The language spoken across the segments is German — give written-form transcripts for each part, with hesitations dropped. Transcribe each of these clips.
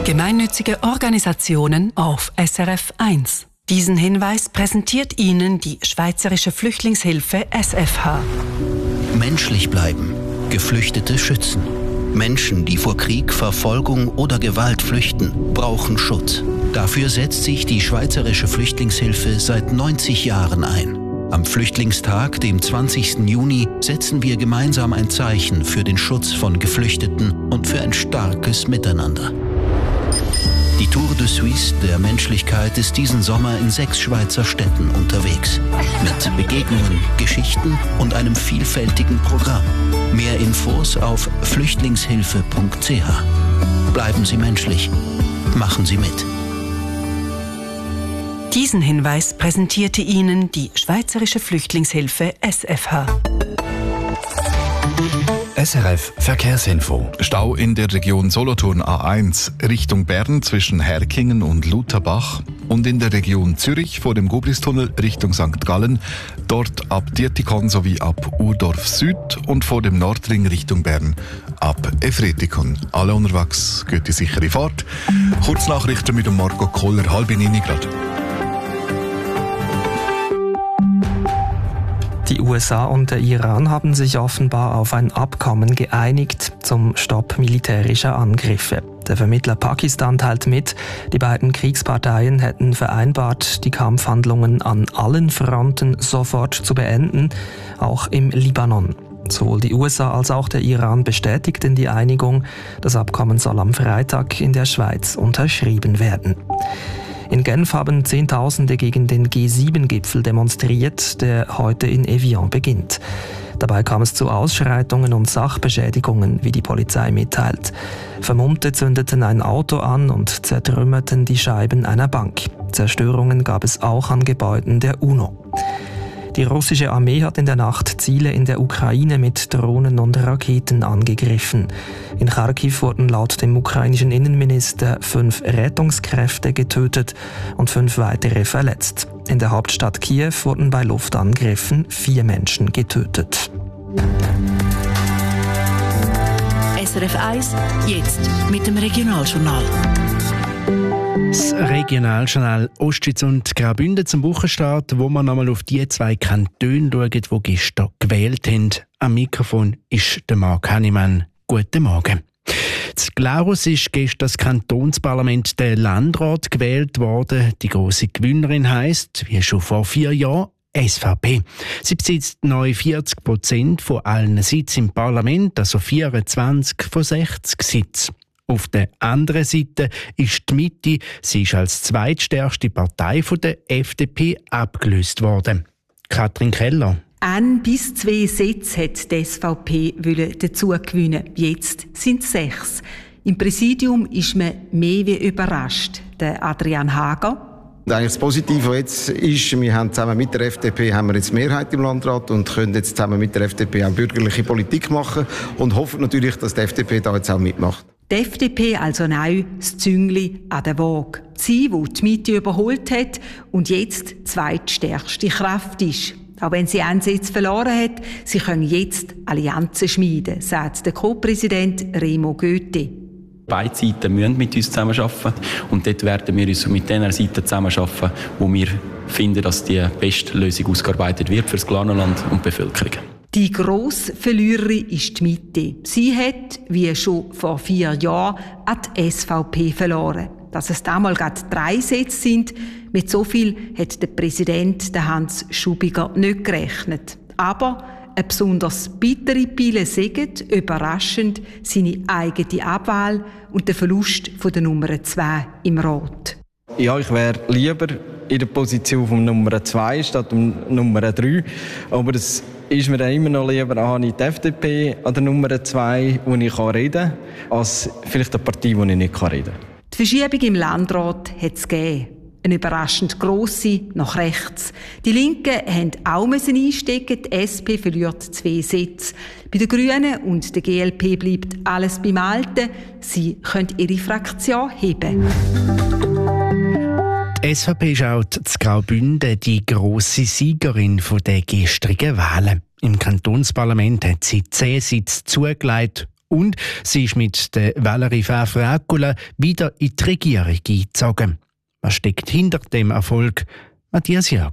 Gemeinnützige Organisationen auf SRF 1. Diesen Hinweis präsentiert Ihnen die Schweizerische Flüchtlingshilfe SFH. Menschlich bleiben. Geflüchtete schützen. Menschen, die vor Krieg, Verfolgung oder Gewalt flüchten, brauchen Schutz. Dafür setzt sich die Schweizerische Flüchtlingshilfe seit 90 Jahren ein. Am Flüchtlingstag, dem 20. Juni, setzen wir gemeinsam ein Zeichen für den Schutz von Geflüchteten und für ein starkes Miteinander. Die Tour de Suisse der Menschlichkeit ist diesen Sommer in 6 Schweizer Städten unterwegs. Mit Begegnungen, Geschichten und einem vielfältigen Programm. Mehr Infos auf flüchtlingshilfe.ch. Bleiben Sie menschlich. Machen Sie mit. Diesen Hinweis präsentierte Ihnen die Schweizerische Flüchtlingshilfe SFH. SRF Verkehrsinfo. Stau in der Region Solothurn A1 Richtung Bern zwischen Herkingen und Lutherbach und in der Region Zürich vor dem Gubristunnel Richtung St. Gallen, dort ab Dietikon sowie ab Urdorf Süd und vor dem Nordring Richtung Bern ab Efretikon. Alle unterwegs, geht die sichere Fahrt. Kurznachrichten mit dem Marco Koller, 8:30 gerade. Die USA und der Iran haben sich offenbar auf ein Abkommen geeinigt zum Stopp militärischer Angriffe. Der Vermittler Pakistan teilt mit, die beiden Kriegsparteien hätten vereinbart, die Kampfhandlungen an allen Fronten sofort zu beenden, auch im Libanon. Sowohl die USA als auch der Iran bestätigten die Einigung. Das Abkommen soll am Freitag in der Schweiz unterschrieben werden. In Genf haben Zehntausende gegen den G7-Gipfel demonstriert, der heute in Evian beginnt. Dabei kam es zu Ausschreitungen und Sachbeschädigungen, wie die Polizei mitteilt. Vermummte zündeten ein Auto an und zertrümmerten die Scheiben einer Bank. Zerstörungen gab es auch an Gebäuden der UNO. Die russische Armee hat in der Nacht Ziele in der Ukraine mit Drohnen und Raketen angegriffen. In Kharkiv wurden laut dem ukrainischen Innenminister 5 Rettungskräfte getötet und 5 weitere verletzt. In der Hauptstadt Kiew wurden bei Luftangriffen 4 Menschen getötet. SRF 1, jetzt mit dem Regionaljournal. Das Regionaljournal Ostschweiz und Graubünden zum Wochenstart, wo wir nochmal auf die 2 Kantone schauen, die gestern gewählt haben. Am Mikrofon ist der Marc Hannemann. Guten Morgen. In Glarus ist gestern das Kantonsparlament der Landrat gewählt worden. Die grosse Gewinnerin heisst, wie schon vor 4 Jahren, SVP. Sie besitzt neu 40% von allen Sitzen im Parlament, also 24 von 60 Sitzen. Auf der anderen Seite ist die Mitte, sie ist als zweitstärkste Partei von der FDP abgelöst worden. Katrin Keller. 1 bis 2 Sitze hat die SVP dazu gewinnen. Jetzt sind es 6. Im Präsidium ist man mehr wie überrascht. Der Adrian Hager. Eigentlich das Positive jetzt ist, wir haben zusammen mit der FDP haben wir jetzt Mehrheit im Landrat und können jetzt zusammen mit der FDP auch bürgerliche Politik machen und hoffen natürlich, dass die FDP da jetzt auch mitmacht. Die FDP also neu das Züngli an der Waage. Sie, die Mitte überholt hat und jetzt die zweitstärkste Kraft ist. Auch wenn sie einen Sitz verloren hat, sie können jetzt Allianzen schmieden, sagt der Co-Präsident Remo Goethe. Beide Seiten müssen mit uns zusammenarbeiten und dort werden wir uns mit den Seiten zusammenarbeiten, wo wir finden, dass die beste Lösung ausgearbeitet wird für das Glarnerland und die Bevölkerung. Die grosse Verliererin ist die Mitte. Sie hat, wie schon vor 4 Jahren, an die SVP verloren. Dass es damals gerade 3 Sitze sind, mit so viel hat der Präsident, der Hans Schubiger, nicht gerechnet. Aber eine besonders bittere Pille sagt, überraschend, seine eigene Abwahl und der Verlust von der Nummer 2 im Rat. Ja, ich wäre lieber in der Position von Nummer 2 statt Nummer 3. Aber das ist mir dann immer noch lieber, habe ich die FDP an der Nummer 2, wo ich reden kann, als vielleicht eine Partei, wo ich nicht reden kann. Die Verschiebung im Landrat hat es gegeben. Eine überraschend grosse nach rechts. Die Linken mussten auch einstecken. Die SP verliert 2 Sitze. Bei den Grünen und der GLP bleibt alles beim Alten. Sie können ihre Fraktion heben. Die SVP ist auch in Graubünden die grosse Siegerin der gestrigen Wahlen. Im Kantonsparlament hat sie 10 Sitze zugelegt Und sie ist mit der Valerie Favre-Accula wieder in die Regierung eingezogen. Was steckt hinter dem Erfolg? Matthias Jörg.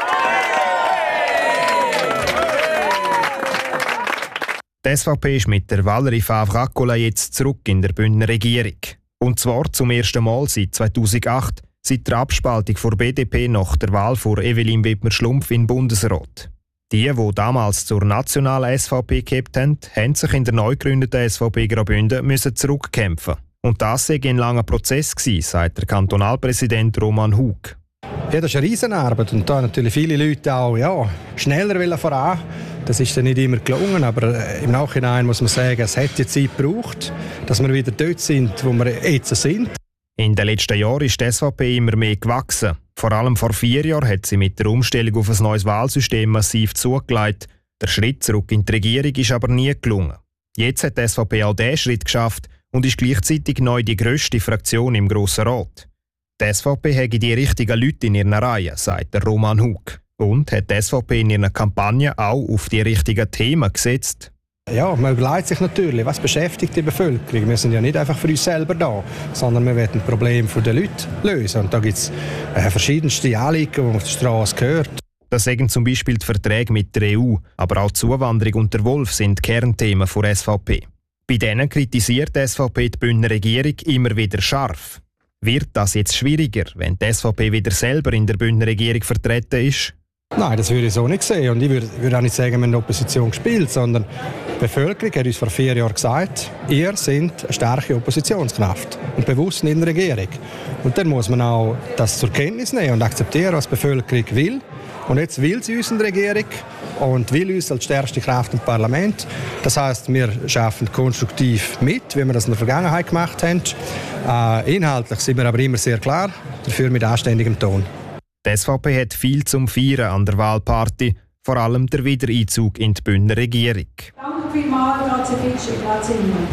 Die SVP ist mit der Valerie Favre-Accula jetzt zurück in der Bündner Regierung. Und zwar zum ersten Mal seit 2008, seit der Abspaltung der BDP nach der Wahl von Evelyn Wittmer-Schlumpf in den Bundesrat. Die damals zur nationalen SVP gehabt haben, haben sich in der neu gegründeten SVP Graubünden zurückkämpfen. Und das sei ein langer Prozess gewesen, sagt der Kantonalpräsident Roman Hug. Ja, das ist eine Riesenarbeit und da natürlich viele Leute auch schneller voran. Das ist dann nicht immer gelungen, aber im Nachhinein muss man sagen, es hat die Zeit gebraucht, dass wir wieder dort sind, wo wir jetzt sind. In den letzten Jahren ist die SVP immer mehr gewachsen. Vor allem vor 4 Jahren hat sie mit der Umstellung auf ein neues Wahlsystem massiv zugelegt. Der Schritt zurück in die Regierung ist aber nie gelungen. Jetzt hat die SVP auch diesen Schritt geschafft und ist gleichzeitig neu die grösste Fraktion im Grossen Rat. Die SVP hat die richtigen Leute in ihren Reihen, sagt der Roman Hug. Und hat die SVP in ihrer Kampagne auch auf die richtigen Themen gesetzt. Ja, man überlegt sich natürlich, was beschäftigt die Bevölkerung. Wir sind ja nicht einfach für uns selber da, sondern wir wollen ein Problem der Leute lösen. Und da gibt es verschiedenste Anliegen, die man auf der Straße hört. Das sind zum Beispiel die Verträge mit der EU, aber auch die Zuwanderung und der Wolf sind Kernthemen der SVP. Bei denen kritisiert die SVP die Bündner Regierung immer wieder scharf. Wird das jetzt schwieriger, wenn die SVP wieder selber in der Bündner Regierung vertreten ist? Nein, das würde ich so nicht sehen. Und ich würde auch nicht sagen, wir haben in der Opposition gespielt, sondern die Bevölkerung hat uns vor 4 Jahren gesagt, ihr seid eine starke Oppositionskraft und bewusst in der Regierung. Und dann muss man auch das zur Kenntnis nehmen und akzeptieren, was die Bevölkerung will. Und jetzt will sie uns in der Regierung und will uns als stärkste Kraft im Parlament. Das heisst, wir arbeiten konstruktiv mit, wie wir das in der Vergangenheit gemacht haben. Inhaltlich sind wir aber immer sehr klar, dafür mit anständigem Ton. Die SVP hat viel zum Feiern an der Wahlparty, vor allem der Wiedereinzug in die Bündner Regierung. Danke vielmals, grazie Fischer, grazie Ihnen.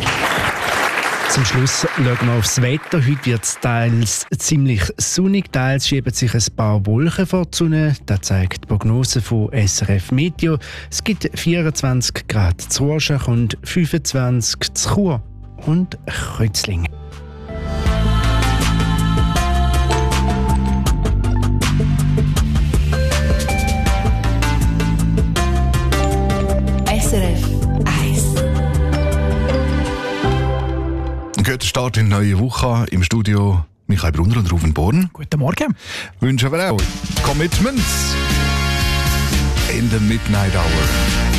Zum Schluss schauen wir aufs Wetter. Heute wird es teils ziemlich sonnig, teils schieben sich ein paar Wolken vor die Sonne. Das zeigt die Prognose von SRF Meteo. Es gibt 24 Grad zu Rorschach und 25 zu Chur und Kreuzlingen. SRF 1. Ein guter Start in die neue Woche. Im Studio Michael Brunner und Ruven Born. Guten Morgen. Wünschen wir auch Commitments in the Midnight Hour.